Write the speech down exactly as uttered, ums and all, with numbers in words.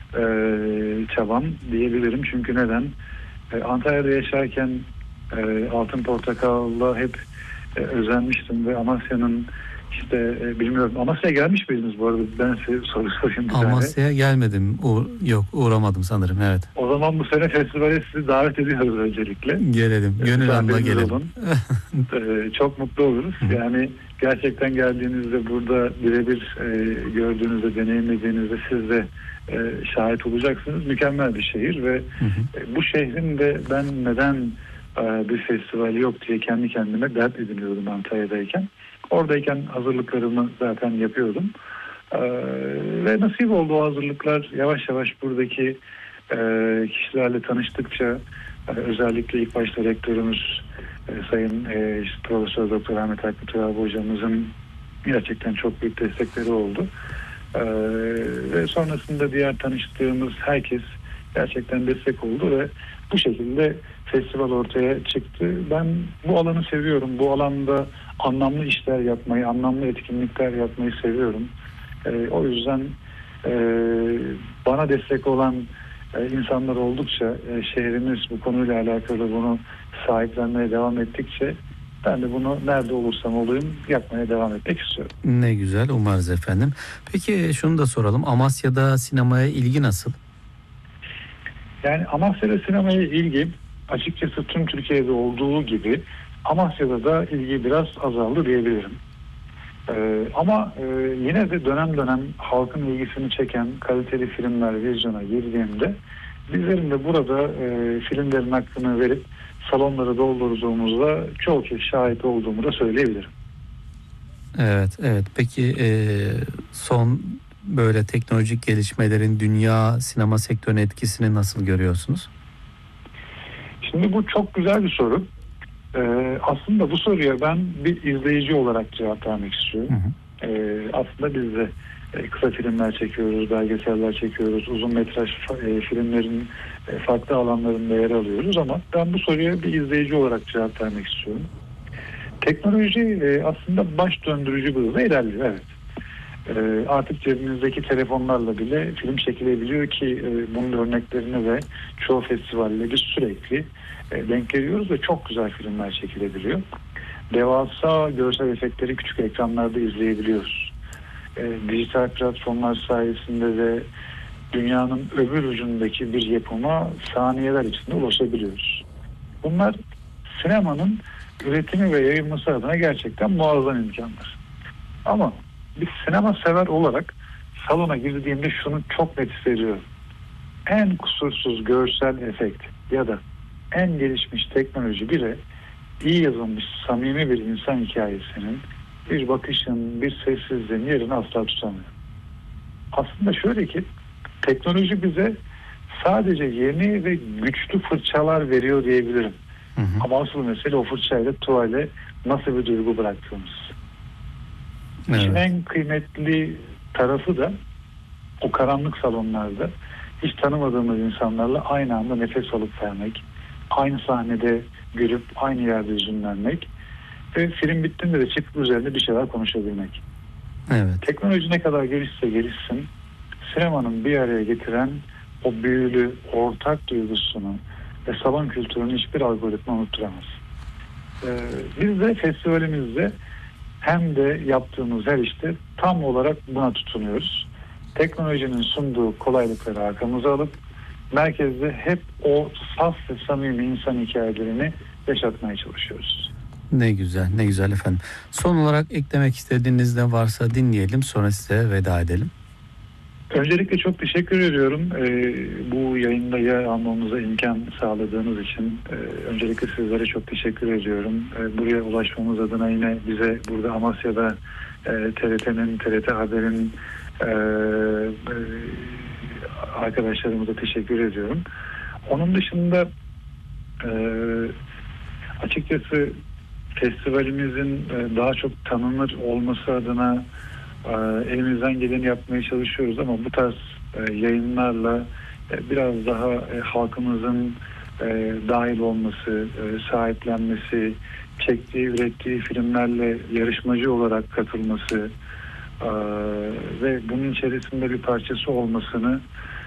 e, çabam diyebilirim. Çünkü neden? E, Antalya'da yaşarken e, Altın Portakal'la hep e, özenmiştim ve Amasya'nın işte e, bilmiyorum, Amasya'ya gelmiş miydiniz bu arada? Ben size soru sorayım bir tane. Amasya'ya gelmedim. Uğ- yok uğramadım sanırım, evet. O zaman bu sene festivale sizi davet ediyoruz öncelikle. Gelelim. Gönül alma Misafirimiz gelelim. olun. Ee, çok mutlu oluruz. Hı. Yani gerçekten geldiğinizde burada birebir e, gördüğünüzde, deneyimlediğinizde siz de e, şahit olacaksınız. Mükemmel bir şehir ve Hı hı. e, bu şehrin de ben neden e, bir festivali yok diye kendi kendime dert ediniyordum Antalya'dayken. Oradayken hazırlıklarımı zaten yapıyordum. E, ve nasip oldu o hazırlıklar yavaş yavaş buradaki e, kişilerle tanıştıkça, e, özellikle ilk başta rektörümüz e, Sayın e, işte, Profesör Doktor Ahmet Aykut abi hocamızın gerçekten çok büyük destekleri oldu. E, ve sonrasında diğer tanıştığımız herkes gerçekten destek oldu ve bu şekilde festival ortaya çıktı. Ben bu alanı seviyorum. Bu alanda anlamlı işler yapmayı, anlamlı etkinlikler yapmayı seviyorum. E, o yüzden e, bana destek olan e, insanlar oldukça, e, şehrimiz bu konuyla alakalı bunu sahiplenmeye devam ettikçe ben de bunu nerede olursam olayım yapmaya devam etmek istiyorum. Ne güzel, umarız efendim. Peki şunu da soralım. Amasya'da sinemaya ilgi nasıl? Yani Amasya'da sinemaya ilgi açıkçası tüm Türkiye'de olduğu gibi Amasya'da da ilgi biraz azaldı diyebilirim. Ee, ama e, yine de dönem dönem halkın ilgisini çeken kaliteli filmler vizyona girdiğinde bizlerin de burada e, filmlerin hakkını verip salonları doldurduğumuzda çok kez şahit olduğumu da söyleyebilirim. Evet, evet. Peki e, son böyle teknolojik gelişmelerin dünya sinema sektörüne etkisini nasıl görüyorsunuz? Şimdi bu çok güzel bir soru. Ee, aslında bu soruya ben bir izleyici olarak cevap vermek istiyorum. Hı hı. Ee, aslında biz de e, kısa filmler çekiyoruz, belgeseller çekiyoruz, uzun metraj e, filmlerin e, farklı alanlarında yer alıyoruz ama ben bu soruya bir izleyici olarak cevap vermek istiyorum. Teknoloji e, aslında baş döndürücü bir hızla ilerliyor, evet. E, artık cebimizdeki telefonlarla bile film çekilebiliyor ki e, bunun örneklerini ve çoğu festivalle biz sürekli e, denk geliyoruz ve çok güzel filmler çekilebiliyor. Devasa görsel efektleri küçük ekranlarda izleyebiliyoruz. E, dijital platformlar sayesinde de dünyanın öbür ucundaki bir yapıma saniyeler içinde ulaşabiliyoruz. Bunlar sinemanın üretimi ve yayılması adına gerçekten muazzam imkanlar. Ama bir sinema sever olarak salona girdiğimde şunu çok net hissediyorum. En kusursuz görsel efekt ya da en gelişmiş teknoloji bile iyi yazılmış samimi bir insan hikayesinin, bir bakışın, bir sessizliğin yerini asla tutamıyor. Aslında şöyle ki teknoloji bize sadece yeni ve güçlü fırçalar veriyor diyebilirim. Hı hı. Ama asıl mesele o fırçayla tuvale nasıl bir duygu bıraktığımız. Evet. İşin en kıymetli tarafı da o karanlık salonlarda hiç tanımadığımız insanlarla aynı anda nefes alıp vermek, aynı sahnede görüp aynı yerde üzünlenmek ve film bittiğinde de çıkıp üzerinde bir şeyler konuşabilmek. Evet. Teknoloji ne kadar gelişse gelişsin, sinemanın bir araya getiren o büyülü ortak duygusunu ve salon kültürünü hiçbir algoritma unutturamaz. Ee, biz de festivalimizde hem de yaptığımız her işte tam olarak buna tutunuyoruz. Teknolojinin sunduğu kolaylıkları arkamıza alıp merkezde hep o saf ve samimi insan hikayelerini yaşatmaya çalışıyoruz. Ne güzel, ne güzel efendim. Son olarak eklemek istediğiniz de varsa dinleyelim, sonra size veda edelim. Öncelikle çok teşekkür ediyorum. Ee, bu yayında yer almamıza imkan sağladığınız için e, öncelikle sizlere çok teşekkür ediyorum. E, buraya ulaşmamız adına yine bize burada Amasya'da e, T R T'nin, T R T Haber'in e, e, arkadaşlarımıza teşekkür ediyorum. Onun dışında e, açıkçası festivalimizin e, daha çok tanınır olması adına e, elimizden geleni yapmaya çalışıyoruz ama bu tarz e, yayınlarla e, biraz daha e, halkımızın e, dahil olması, e, sahiplenmesi, çektiği, ürettiği filmlerle yarışmacı olarak katılması e, ve bunun içerisinde bir parçası olmasını